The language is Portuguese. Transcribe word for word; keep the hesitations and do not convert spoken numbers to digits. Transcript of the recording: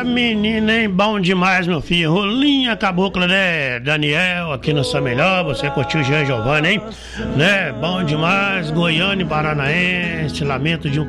menina, hein? Bom demais, meu filho. Rolinha cabocla, né? Daniel, aqui no São Melhor. Você curtiu o Jean Giovanni, hein? Né? Bom demais. Goiânia e Paranaense. Lamento de um